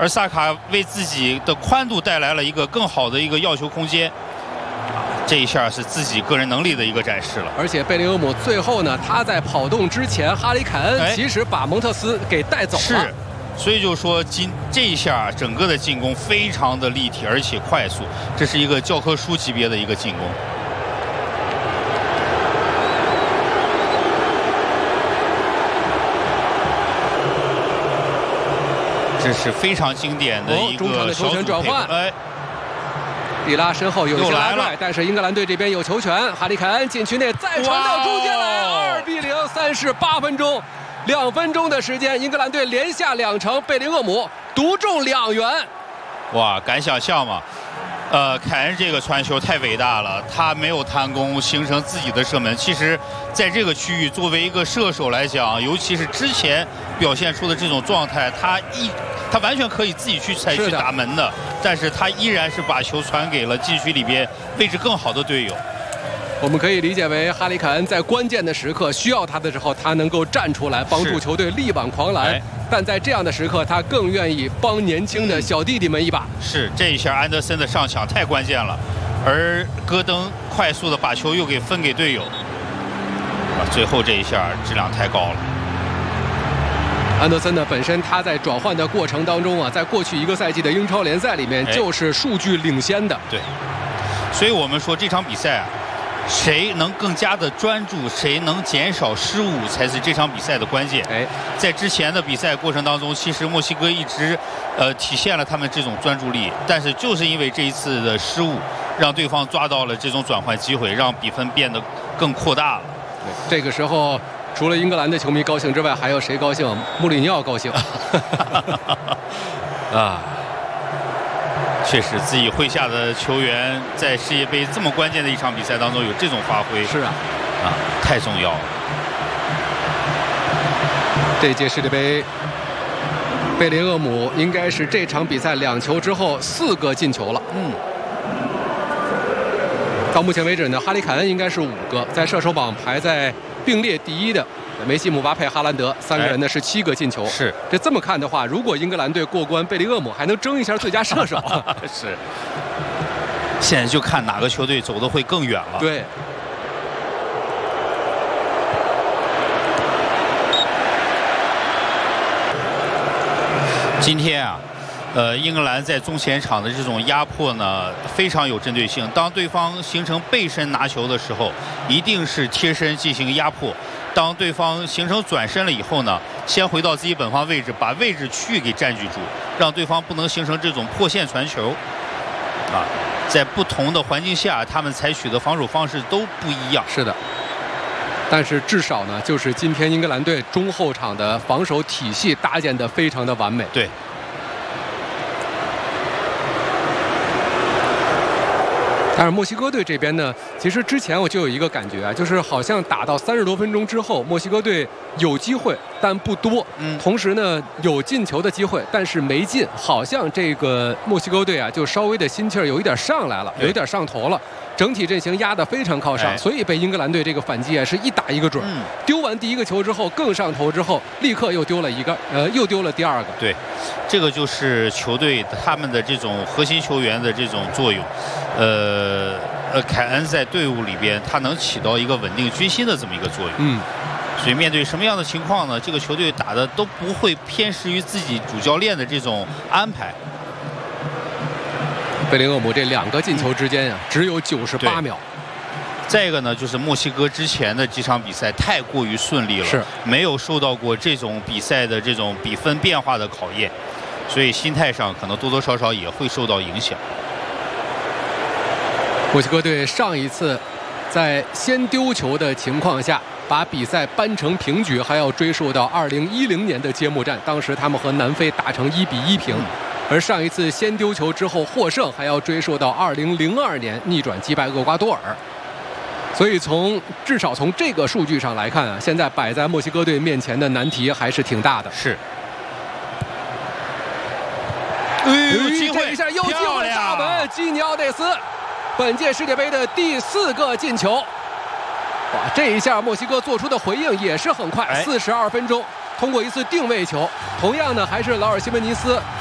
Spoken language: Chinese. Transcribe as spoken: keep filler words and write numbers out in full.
而萨卡为自己的宽度带来了一个更好的一个要球空间。 这一下是自己个人能力的一个展示了， 而且贝林厄姆最后呢，他在跑动之前，哈里凯恩哎其实把蒙特斯给带走了。 是，所以就说今这一下整个的进攻非常的立体，而且快速，这是一个教科书级别的一个进攻。这是非常经典的一个小组转换，哎。 蒂拉身后有些拉拽， 但是英格兰队这边有球权。哈里凯恩禁区内再传到中间来，二比零，三十八分钟，两分钟的时间，英格兰队连下两城，贝林厄姆独中两元。 哇，敢想象吗？呃，凯恩这个传球太伟大了，他没有贪功，形成自己的射门。其实，在这个区域，作为一个射手来讲，尤其是之前表现出的这种状态，他一。 他完全可以自己去采取打门的，但是他依然是把球传给了禁区里边位置更好的队友。 我们可以理解为哈里凯恩在关键的时刻需要他的时候，他能够站出来帮助球队力挽狂澜。哎、但在这样的时刻，他更愿意帮年轻的小弟弟们一把。 是这一下安德森的上抢太关键了，而戈登快速的把球又给分给队友。啊，最后这一下质量太高了。 安德森呢，本身他在转换的过程当中啊，在过去一个赛季的英超联赛里面就是数据领先的。 对，所以我们说这场比赛啊，谁能更加的专注，谁能减少失误，才是这场比赛的关键。哎，在之前的比赛过程当中，其实墨西哥一直呃体现了他们这种专注力，但是就是因为这一次的失误，让对方抓到了这种转换机会，让比分变得更扩大了。 这个时候。 除了英格兰的球迷高兴之外，还有谁高兴？穆里尼奥高兴。 啊，确实，自己麾下的球员在世界杯这么关键的一场比赛当中有这种发挥， 是啊， 啊，太重要了。 这届世界杯，贝林厄姆应该是这场比赛两球之后四个进球了。嗯。 到目前为止呢，哈里凯恩应该是五个，在射手榜排在并列第一的梅西、姆巴佩、哈兰德三个人呢是七个进球。 是， 这这么看的话，如果英格兰队过关，贝林厄姆还能争一下最佳射手。 是。现在就看哪个球队走得会更远了。 对。 今天啊。 呃，英格兰在中前场的这种压迫呢，非常有针对性。当对方形成背身拿球的时候，一定是贴身进行压迫；当对方形成转身了以后呢，先回到自己本方位置，把位置区域给占据住，让对方不能形成这种破线传球。啊，在不同的环境下，他们采取的防守方式都不一样。 是的。但是至少呢，就是今天英格兰队中后场的防守体系搭建得非常的完美。 对。 但是墨西哥队这边呢，其实之前我就有一个感觉啊，就是好像打到三十多分钟之后，墨西哥队有机会，但不多。嗯，同时呢，有进球的机会，但是没进，好像这个墨西哥队啊，就稍微的心气儿有一点上来了，有一点上头了。整体阵型压得非常靠上，哎、所以被英格兰队这个反击啊是一打一个准。嗯，丢完第一个球之后更上头之后，立刻又丢了一个，呃，又丢了第二个。 对，这个就是球队他们的这种核心球员的这种作用。呃呃，凯恩在队伍里边，他能起到一个稳定军心的这么一个作用。嗯，所以面对什么样的情况呢？这个球队打的都不会偏食于自己主教练的这种安排。 贝林厄姆这两个进球之间啊，只有九十八秒。 再一个呢，就是墨西哥之前的几场比赛太过于顺利了， 是没有受到过这种比赛的这种比分变化的考验，所以心态上可能多多少少也会受到影响。 墨西哥队上一次在先丢球的情况下，把比赛扳成平局，还要追溯到二零一零年的揭幕战，当时他们和南非打成一比一平。嗯 而上一次先丢球之后获胜，还要追溯到二零零二年逆转击败厄瓜多尔。所以从至少从这个数据上来看啊，现在摆在墨西哥队面前的难题还是挺大的。 是。 哎呦，机会！这一下又机会炸门，基尼奥内斯，本届世界杯的第四个进球。哇，这一下墨西哥做出的回应也是很快，四十二分钟。 通过一次定位球，同样呢还是劳尔·西门尼斯